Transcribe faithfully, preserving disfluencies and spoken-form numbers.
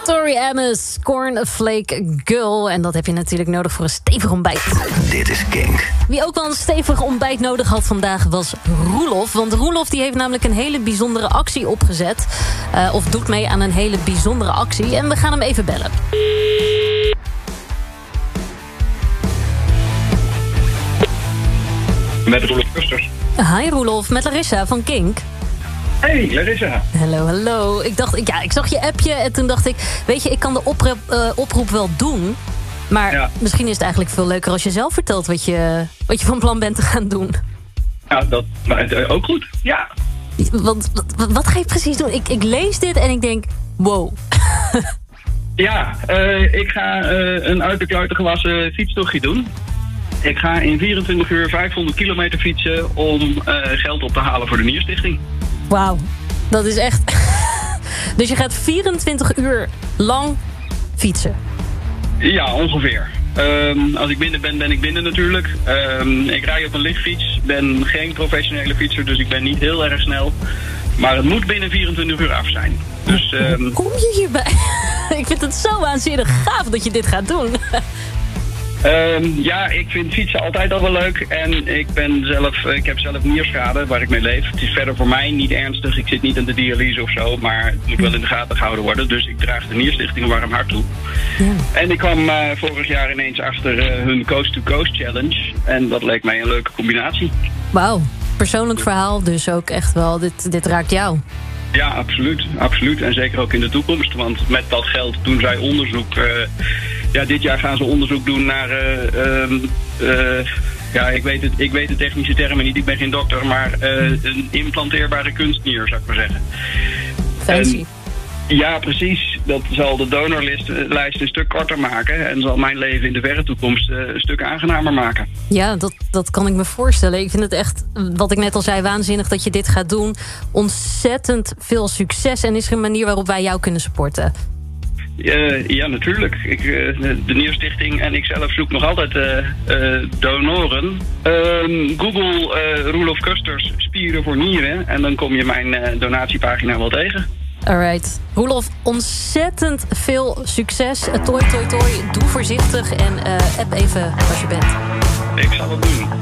Tori Amos, Cornflake Girl. En dat heb je natuurlijk nodig voor een stevig ontbijt. Dit is Kink. Wie ook wel een stevig ontbijt nodig had vandaag was Roelof. Want Roelof die heeft namelijk een hele bijzondere actie opgezet. Uh, of doet mee aan een hele bijzondere actie. En we gaan hem even bellen. Met Roelof Kusters. Hi Roelof, met Larissa van Kink. Hey Larissa. Hallo, hallo. Ik dacht, ja, ik zag je appje en toen dacht ik, weet je, ik kan de oproep, uh, oproep wel doen. Maar ja. Misschien is het eigenlijk veel leuker als je zelf vertelt wat je, wat je van plan bent te gaan doen. Ja, dat maar, ook goed. Ja. Want wat, wat ga je precies doen? Ik, ik lees dit en ik denk, wow. Ja, uh, ik ga uh, een uit de kluiten gewassen fietstochtje doen. Ik ga in vierentwintig uur vijfhonderd kilometer fietsen om uh, geld op te halen voor de Nierstichting. Wauw, dat is echt... Dus je gaat vierentwintig uur lang fietsen? Ja, ongeveer. Um, als ik binnen ben, ben ik binnen natuurlijk. Um, ik rij op een lichtfiets, ben geen professionele fietser, dus ik ben niet heel erg snel. Maar het moet binnen vierentwintig uur af zijn. Dus, um... Hoe kom je hierbij? Ik vind het zo waanzinnig gaaf dat je dit gaat doen. Um, ja, ik vind fietsen altijd al wel leuk. En ik ben zelf, ik heb zelf nierschade waar ik mee leef. Het is verder voor mij niet ernstig. Ik zit niet aan de dialyse of zo. Maar het moet wel in de gaten gehouden worden. Dus ik draag de Nierstichting een warm hart toe. Ja. En ik kwam uh, vorig jaar ineens achter uh, hun Coast to Coast Challenge. En dat leek mij een leuke combinatie. Wauw, persoonlijk verhaal dus ook echt wel. Dit, dit raakt jou. Ja, absoluut, absoluut. En zeker ook in de toekomst. Want met dat geld doen zij onderzoek. Uh, ja, dit jaar gaan ze onderzoek doen naar... Uh, uh, uh, ja, ik weet, het, ik weet de technische termen niet. Ik ben geen dokter. Maar uh, een implanteerbare kunstnier, zou ik maar zeggen. Fancy. En, ja, precies. Dat zal de donorlijst een stuk korter maken. En zal mijn leven in de verre toekomst uh, een stuk aangenamer maken. Ja, dat, dat kan ik me voorstellen. Ik vind het echt, wat ik net al zei, waanzinnig dat je dit gaat doen. Ontzettend veel succes. En is er een manier waarop wij jou kunnen supporten? Uh, ja, natuurlijk. Ik, uh, de Nierstichting en ik zelf zoek nog altijd uh, uh, donoren. Uh, Google uh, Roelof Kusters spieren voor nieren. En dan kom je mijn uh, donatiepagina wel tegen. Alright. Roelof, ontzettend veel succes. Toi, toi, toi. Doe voorzichtig en uh, app even als je bent. Ik zal het doen.